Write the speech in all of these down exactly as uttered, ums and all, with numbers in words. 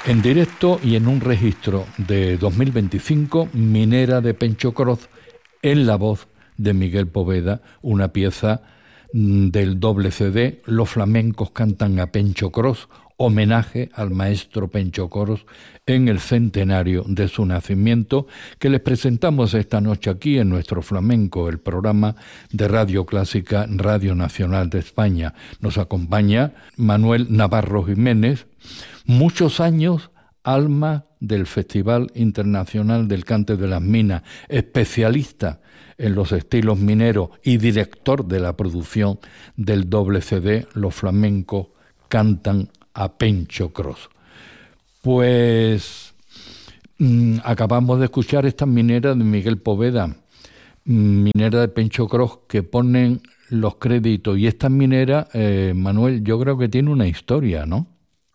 En directo y en un registro de dos mil veinticinco, Minera de Penchocroz, en la voz de Miguel Poveda, una pieza del doble C D, Los flamencos cantan a Penchocroz, homenaje al maestro Penchocroz en el centenario de su nacimiento, que les presentamos esta noche aquí en Nuestro Flamenco, el programa de Radio Clásica, Radio Nacional de España. Nos acompaña Manuel Navarro Jiménez, muchos años alma del Festival Internacional del Cante de las Minas, especialista en los estilos mineros y director de la producción del doble C D Los flamencos cantan a Penchocroz. Pues mmm, acabamos de escuchar esta minera de Miguel Poveda, minera de Penchocroz, que ponen los créditos, y esta minera, eh, Manuel, yo creo que tiene una historia, ¿no?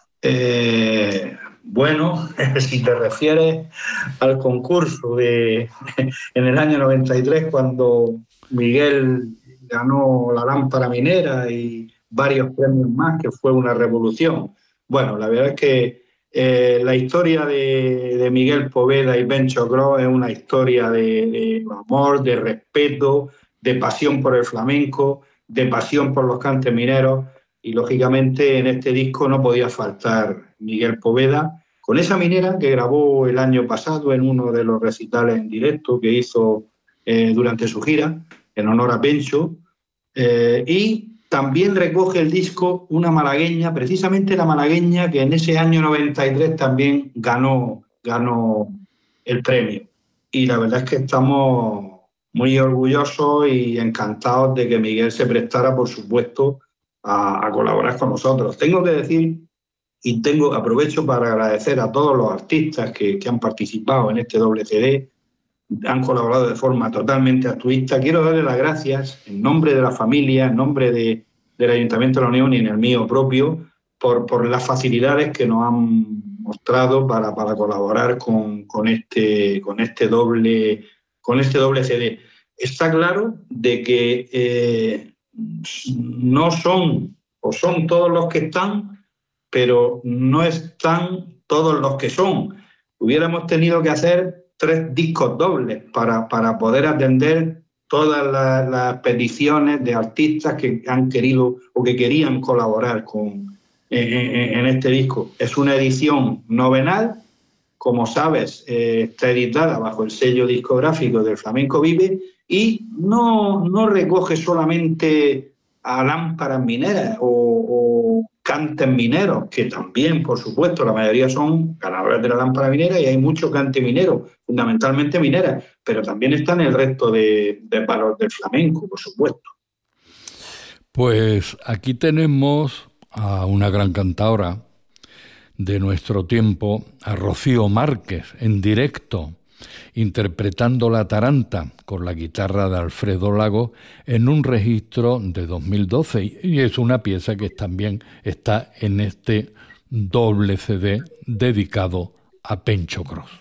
Eh, bueno, si te refieres al concurso de en el año noventa y tres, cuando Miguel ganó la lámpara minera y varios premios más, que fue una revolución. Bueno, la verdad es que eh, la historia de, de Miguel Poveda y Penchocroz es una historia de, de amor, de respeto, de pasión por el flamenco, de pasión por los cantes mineros. Y, lógicamente, en este disco no podía faltar Miguel Poveda, con esa minera que grabó el año pasado en uno de los recitales en directo que hizo eh, durante su gira, en honor a Pencho. Eh, y también recoge el disco una malagueña, precisamente la malagueña que en ese año noventa y tres también ganó, ganó el premio. Y la verdad es que estamos muy orgullosos y encantados de que Miguel se prestara, por supuesto, A, a colaborar con nosotros. Tengo que decir, y tengo aprovecho para agradecer a todos los artistas que, que han participado en este doble C D, han colaborado de forma totalmente altruista. Quiero darle las gracias en nombre de la familia, en nombre de, del Ayuntamiento de la Unión y en el mío propio, por, por las facilidades que nos han mostrado para, para colaborar con, con, este, con, este doble, con este doble C D. Está claro de que eh, no son, o son todos los que están, pero no están todos los que son. Hubiéramos tenido que hacer tres discos dobles para, para poder atender todas las, las peticiones de artistas que han querido o que querían colaborar con, en, en este disco. Es una edición novenal, como sabes, eh, está editada bajo el sello discográfico del Flamenco Vive, y no, no recoge solamente a lámparas mineras o, o cantes mineros, que también, por supuesto, la mayoría son ganadores de la lámpara minera y hay mucho cante minero, fundamentalmente mineras, pero también están el resto de, de valor del flamenco, por supuesto. Pues aquí tenemos a una gran cantaora de nuestro tiempo, a Rocío Márquez, en directo, interpretando La Taranta con la guitarra de Alfredo Lago en un registro de dos mil doce, y es una pieza que también está en este doble C D dedicado a Penchocroz.